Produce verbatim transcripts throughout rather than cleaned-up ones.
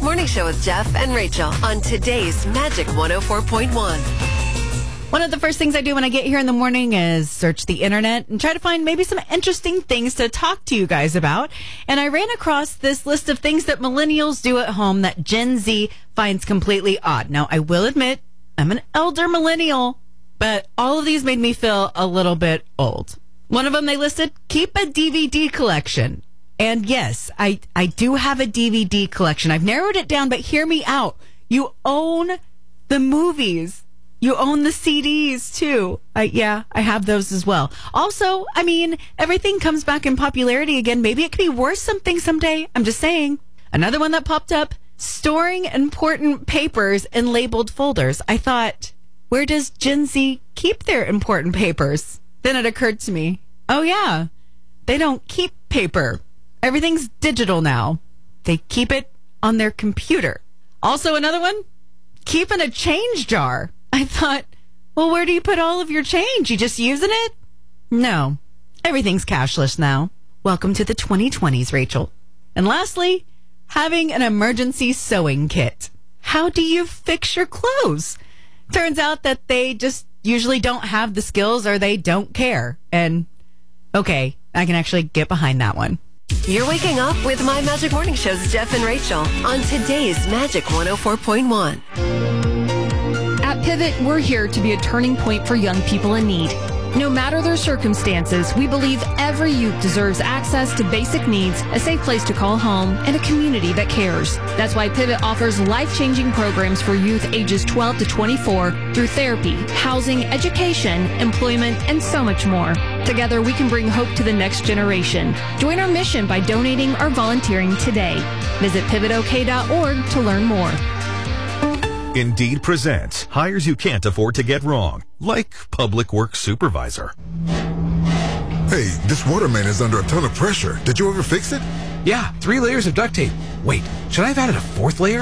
Morning Show with Jeff and Rachel on today's Magic one oh four point one. One of the first things I do when I get here in the morning is search the internet and try to find maybe some interesting things to talk to you guys about. And I ran across this list of things that millennials do at home that Gen Z finds completely odd. Now, I will admit, I'm an elder millennial, but all of these made me feel a little bit old. One of them they listed, keep a D V D collection. And yes, I, I do have a D V D collection. I've narrowed it down, but hear me out. You own the movies. You own the C Ds too. I, yeah, I have those as well. Also, I mean, everything comes back in popularity again. Maybe it could be worth something someday. I'm just saying. Another one that popped up, storing important papers in labeled folders. I thought, where does Gen Z keep their important papers? Then it occurred to me, oh yeah, they don't keep paper. Everything's digital now. They keep it on their computer. Also another one, keeping a change jar. I thought, well, where do you put all of your change? You just using it? No, everything's cashless now. Welcome to the twenty twenties, Rachel. And lastly, having an emergency sewing kit. How do you fix your clothes? Turns out that they just usually don't have the skills or they don't care. And okay, I can actually get behind that one. You're waking up with My Magic Morning Show's Jeff and Rachel on today's Magic one oh four point one. At Pivot, we're here to be a turning point for young people in need. No matter their circumstances, we believe every youth deserves access to basic needs, a safe place to call home, and a community that cares. That's why Pivot offers life-changing programs for youth ages twelve to twenty-four through therapy, housing, education, employment, and so much more. Together, we can bring hope to the next generation. Join our mission by donating or volunteering today. Visit pivot o k dot org to learn more. Indeed presents hires you can't afford to get wrong, like public works supervisor. Hey, this water main is under a ton of pressure. Did you ever fix it? Yeah, three layers of duct tape. Wait, should I have added a fourth layer?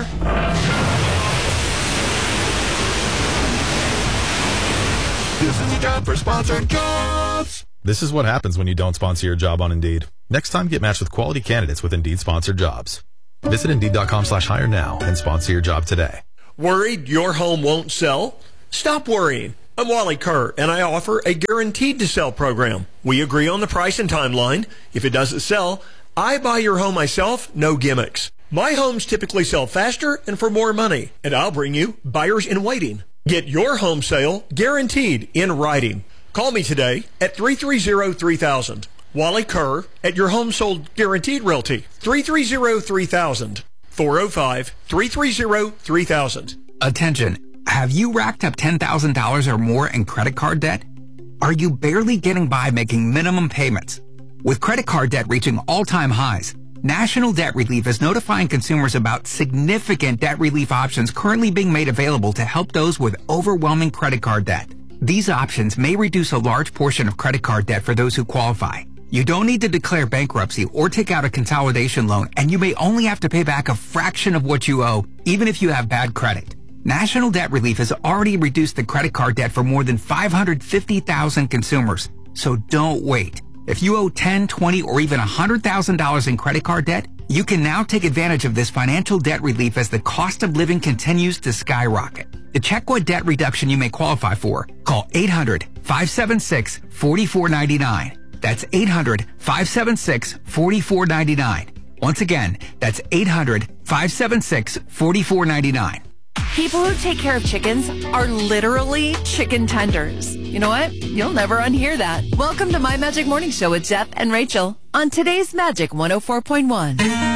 This is a job for sponsored jobs. This is what happens when you don't sponsor your job on Indeed. Next time, get matched with quality candidates with Indeed sponsored jobs. Visit Indeed.com slash hire now and sponsor your job today. Worried your home won't sell? Stop worrying. I'm Wally Kerr, and I offer a guaranteed to sell program. We agree on the price and timeline. If it doesn't sell, I buy your home myself, no gimmicks. My homes typically sell faster and for more money, and I'll bring you buyers in waiting. Get your home sale guaranteed in writing. Call me today at three three zero, three thousand. Wally Kerr at your home sold guaranteed realty. three three zero, three thousand. four oh five, three three zero, three thousand. Attention. Have you racked up ten thousand dollars or more in credit card debt? Are you barely getting by making minimum payments? With credit card debt reaching all-time highs, National Debt Relief is notifying consumers about significant debt relief options currently being made available to help those with overwhelming credit card debt. These options may reduce a large portion of credit card debt for those who qualify. You don't need to declare bankruptcy or take out a consolidation loan, and you may only have to pay back a fraction of what you owe, even if you have bad credit. National Debt Relief has already reduced the credit card debt for more than five hundred fifty thousand consumers, so don't wait. If you owe ten, twenty, or even one hundred thousand dollars in credit card debt, you can now take advantage of this financial debt relief as the cost of living continues to skyrocket. To check what debt reduction you may qualify for, call eight hundred, five seven six, four four nine nine. That's eight hundred, five seven six, four four nine nine. Once again, that's eight hundred, five seven six, four four nine nine. People who take care of chickens are literally chicken tenders. You know what? You'll never unhear that. Welcome to My Magic Morning Show with Jeff and Rachel on today's Magic one oh four point one.